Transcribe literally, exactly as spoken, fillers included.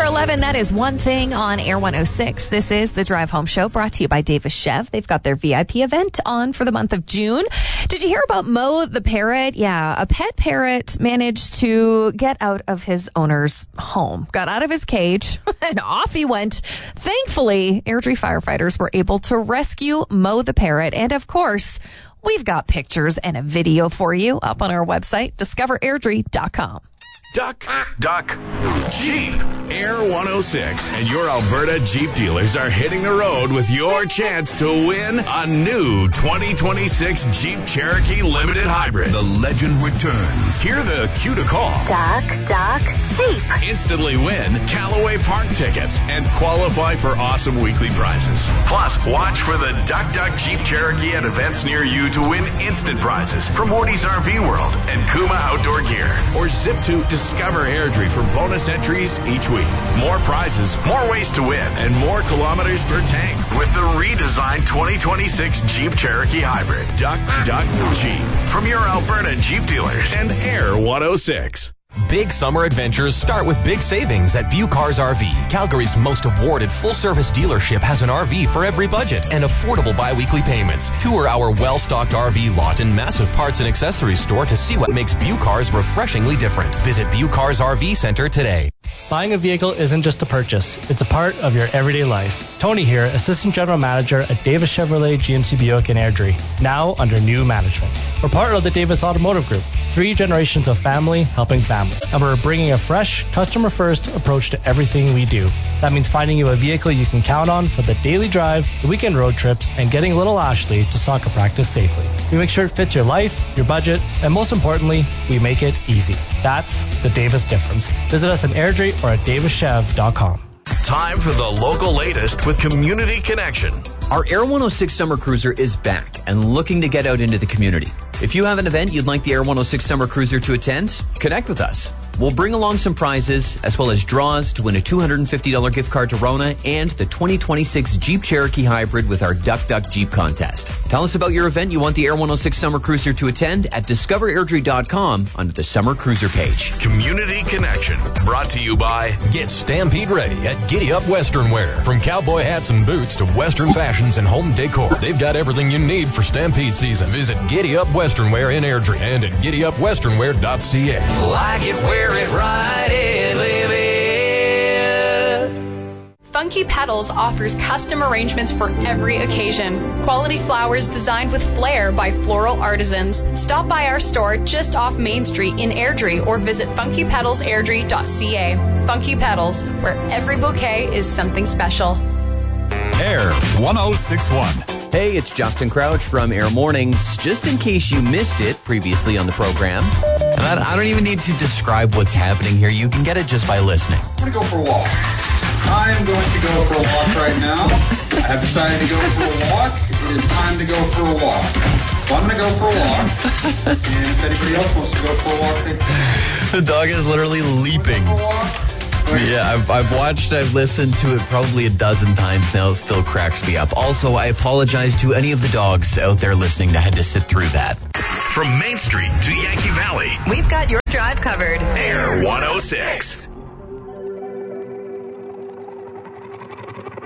eleven, that is One Thing on Air one oh six. This is the Drive Home Show, brought to you by Davis Chev. They've got their V I P event on for the month of June. Did you hear about Mo the parrot? Yeah, a pet parrot managed to get out of his owner's home, got out of his cage, and off he went. Thankfully, Airdrie firefighters were able to rescue Mo the parrot, and of course, we've got pictures and a video for you up on our website, discover airdrie dot com. Duck, duck, Jeep. Air one oh six and your Alberta Jeep dealers are hitting the road with your chance to win a new twenty twenty-six Jeep Cherokee Limited Hybrid. The legend returns. Hear the cue to call. Duck, duck, Jeep. Instantly win Callaway Park tickets and qualify for awesome weekly prizes. Plus, watch for the Duck, Duck Jeep Cherokee at events near you to win instant prizes from Morty's R V World and Kuma Outdoor Gear. Or zip to Discover Airdrie for bonus entries each week. More prizes, more ways to win, and more kilometers per tank with the redesigned twenty twenty-six Jeep Cherokee Hybrid. Duck, Duck, Jeep. From your Alberta Jeep dealers and Air one oh six. Big summer adventures start with big savings at View Cars R V. Calgary's most awarded full-service dealership has an R V for every budget and affordable bi-weekly payments. Tour our well-stocked R V lot and massive parts and accessories store to see what makes View Cars refreshingly different. Visit View Cars R V Center today. Buying a vehicle isn't just a purchase, it's a part of your everyday life. Tony here, Assistant General Manager at Davis Chevrolet G M C Buick in Airdrie, now under new management. We're part of the Davis Automotive Group, three generations of family helping family. And we're bringing a fresh, customer-first approach to everything we do. That means finding you a vehicle you can count on for the daily drive, the weekend road trips, and getting little Ashley to soccer practice safely. We make sure it fits your life, your budget, and most importantly, we make it easy. That's the Davis difference. Visit us in Airdrie or at davis chev dot com. Time for the local latest with Community Connection. Our Air one oh six Summer Cruiser is back and looking to get out into the community. If you have an event you'd like the Air one oh six Summer Cruiser to attend, connect with us. We'll bring along some prizes, as well as draws to win a two hundred fifty dollars gift card to Rona and the twenty twenty-six Jeep Cherokee Hybrid with our Duck Duck Jeep contest. Tell us about your event you want the Air one oh six Summer Cruiser to attend at discover airdrie dot com under the Summer Cruiser page. Community Connection, brought to you by Get Stampede ready at Giddy Up Western Wear. From cowboy hats and boots to Western fashions and home decor, they've got everything you need for Stampede season. Visit Giddy Up Western Wear in Airdrie and at giddy up western wear dot c a. Like it, wear it, ride it, live it. Funky Petals offers custom arrangements for every occasion. Quality flowers designed with flair by floral artisans. Stop by our store just off Main Street in Airdrie or visit funky petals airdrie dot c a. Funky Petals, where every bouquet is something special. Air one oh six point one. Hey, it's Justin Crouch from Air Mornings. Just in case you missed it previously on the program, and I, I don't even need to describe what's happening here. You can get it just by listening. I'm going to go for a walk. I am going to go for a walk right now. I have decided to go for a walk. It is time to go for a walk. So I'm going to go for a walk. And if anybody else wants to go for a walk, they... The dog is literally leaping. Yeah, I've, I've watched, I've listened to it probably a dozen times now. It still cracks me up. Also, I apologize to any of the dogs out there listening that had to sit through that. From Main Street to Yankee Valley, We've got your drive covered. Air one oh six.